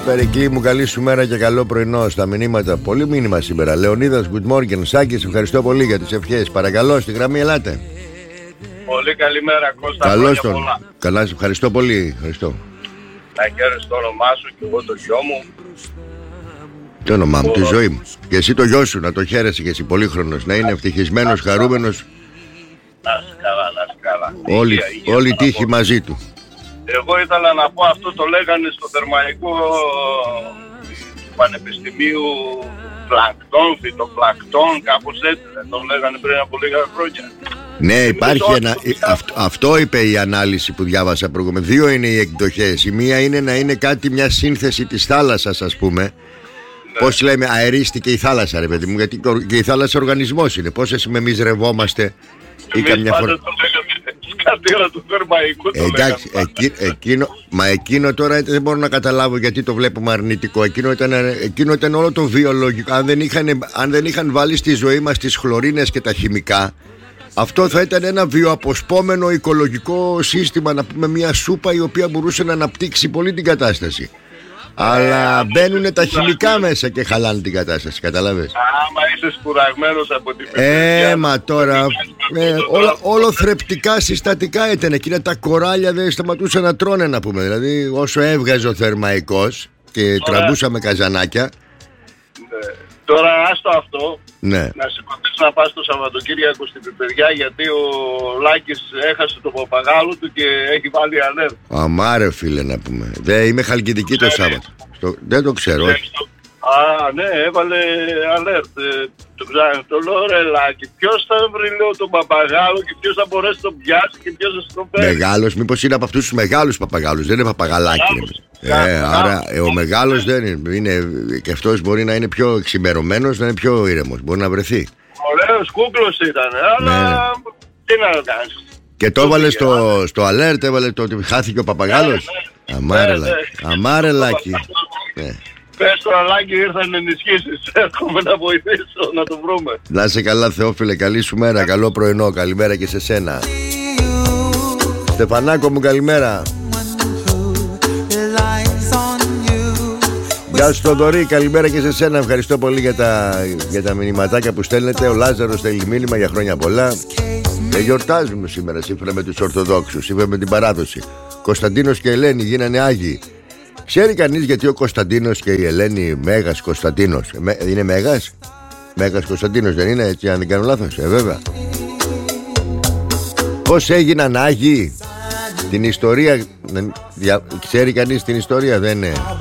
Περικλή μου, καλή σου μέρα και καλό πρωινό. Στα μηνύματα, πολύ μήνυμα σήμερα. Λεωνίδας, good morning. Σάκης, ευχαριστώ πολύ για τις ευχές. Παρακαλώ, στη γραμμή ελάτε. Πολύ καλημέρα, Κώστα. Καλώς τον. Καλά, ευχαριστώ πολύ. Ευχαριστώ. Να χαίρεσαι το όνομά σου και εγώ το γιο μου. Το όνομά μου, τη ζωή μου. Και εσύ το γιο σου, να το χαίρεσαι και εσύ πολύχρονος. Να είναι ευτυχισμένος, χαρούμενος. Να είσαι καλά, να είσαι καλά. Όλη η τύχη μαζί του. Εγώ ήθελα να πω, αυτό το λέγανε στο Θερμαϊκό του Πανεπιστημίου πλανκτόν, φυτοπλανκτόν, κάπως έτσι δεν το λέγανε πριν από λίγα χρόνια. Ναι, υπάρχει ένα. Αυτό είπε η ανάλυση που διάβασα προηγούμενα. Δύο είναι οι εκδοχές. Η μία είναι να είναι κάτι, μια σύνθεση της θάλασσας, ας πούμε. Ναι. Πώς λέμε, αερίστηκε η θάλασσα, ρε παιδί μου, γιατί και η θάλασσα οργανισμός είναι. Πώς εμείς ρευόμαστε ή καμιά φορά. Κατήρα του Θερμαϊκού το εντάξει, εκείνο τώρα δεν μπορώ να καταλάβω γιατί το βλέπουμε αρνητικό. Εκείνο ήταν όλο το βιολογικό. Αν δεν είχαν βάλει στη ζωή μας τις χλωρίνες και τα χημικά, αυτό θα ήταν ένα βιοαποσπόμενο οικολογικό σύστημα, να πούμε μια σούπα η οποία μπορούσε να αναπτύξει πολύ την κατάσταση. Αλλά μπαίνουν τα χημικά μέσα και χαλάνε την κατάσταση, καταλαβες. Άμα είσαι σπουδαγμένος από την παιδιά. Μα τώρα όλο θρεπτικά συστατικά ήταν. Εκείνα τα κοράλια δεν σταματούσαν να τρώνε, να πούμε. Δηλαδή όσο έβγαζε ο Θερμαϊκός και τραβούσαμε καζανάκια. Τώρα άστο αυτό, ναι. Να σηκωθείς να πας το Σαββατοκύριακο στην Πιπεριά, γιατί ο Λάκης έχασε το παπαγάλο του και έχει βάλει αλέρτ. Αμάρε φίλε, να πούμε. Είμαι Χαλκιδική το Σάββατο. Δεν το ξέρω. Ναι, έβαλε αλέρτ. Το λέω, ρε Λάκη, ποιος θα βρει, λέω, τον παπαγάλο και ποιος θα μπορέσει να τον πιάσει και ποιος θα τον παίρνει. Μεγάλος, μήπως είναι από αυτούς τους μεγάλους παπαγάλους, δεν είναι παπαγαλάκι. Άρα ο μεγάλος δεν είναι. Και αυτός μπορεί να είναι πιο εξημερωμένος, να είναι πιο ήρεμος. Μπορεί να βρεθεί. Ωραίος κούκλος ήταν, αλλά τι να κάνεις. Και το έβαλε στο alert, έβαλε το ότι χάθηκε ο παπαγάλος. Αμάρε Λάκη. Πες το Αλάκη, ήρθαν ενισχύσεις. Έρχομαι να βοηθήσω να το βρούμε. Να είσαι καλά, Θεόφιλε, καλή σου μέρα. Καλό πρωινό, καλημέρα και σε σένα. Στεφανάκο μου, καλημέρα. Γεια σου Θοδωρή, καλημέρα και σε σένα. Ευχαριστώ πολύ για τα μηνυματάκια που στέλνετε. Ο Λάζαρος στέλνει μήνυμα για χρόνια πολλά. Και γιορτάζουμε σήμερα σύμφωνα με τους Ορθοδόξους, σύμφωνα με την παράδοση. Κωνσταντίνος και Ελένη γίνανε Άγιοι. Ξέρει κανείς γιατί ο Κωνσταντίνος και η Ελένη, Μέγας Κωνσταντίνος, είναι Μέγας? Μέγας Κωνσταντίνος δεν είναι, έτσι, αν δεν κάνω λάθος? Βέβαια. Πώς έγιναν Άγιοι? Την ιστορία ξέρει κανείς την ιστορία? Δεν είναι.